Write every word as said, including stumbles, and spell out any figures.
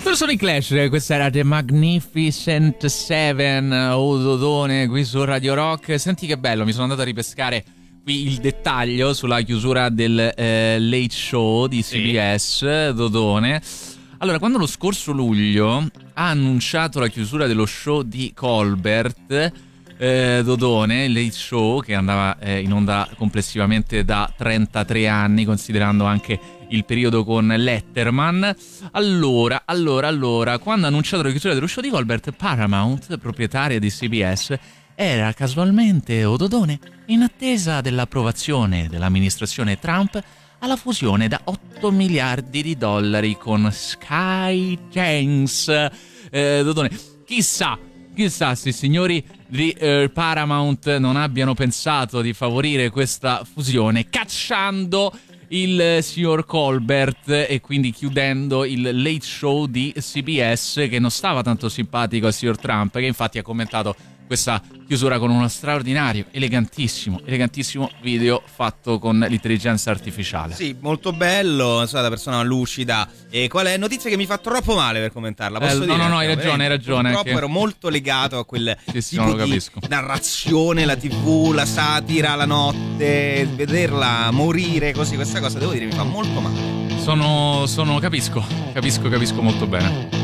Loro sono i Clash, questa era The Magnificent Seven, o Dodone qui su Radio Rock. Senti che bello, mi sono andato a ripescare qui il dettaglio sulla chiusura del eh, Late Show di C B S, sì. Dodone. Allora, quando lo scorso luglio ha annunciato la chiusura dello show di Colbert, eh, Dodone, il Late Show, che andava eh, in onda complessivamente da trentatré anni, considerando anche il periodo con Letterman. Allora, allora, allora, quando ha annunciato la chiusura dello show di Colbert, Paramount, proprietaria di C B S, era casualmente, o Dodone, in attesa dell'approvazione dell'amministrazione Trump alla fusione da otto miliardi di dollari con Skydance. Eh, Dodone, chissà, chissà se i signori di eh, Paramount non abbiano pensato di favorire questa fusione cacciando il signor Colbert e quindi chiudendo il Late Show di C B S, che non stava tanto simpatico al signor Trump, che infatti ha commentato questa chiusura con uno straordinario, elegantissimo, elegantissimo video fatto con l'intelligenza artificiale. Sì, molto bello, insomma, da persona lucida. E qual è notizia che mi fa troppo male per commentarla? Posso eh, dire? No, no, no, hai ragione, hai ragione. Purtroppo che... ero molto legato a quel sì, sì, tipo no, lo di capisco. narrazione, la tivù, la satira, la notte, vederla morire così, questa cosa devo dire mi fa molto male. Sono, sono, capisco, capisco, capisco molto bene.